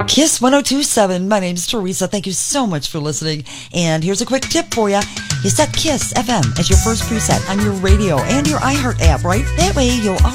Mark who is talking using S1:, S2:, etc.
S1: Kiss 102.7. My name's Teresa. Thank you so much for listening. And here's a quick tip for you. You set Kiss FM as your first preset on your radio and your iHeart app, right? That way you'll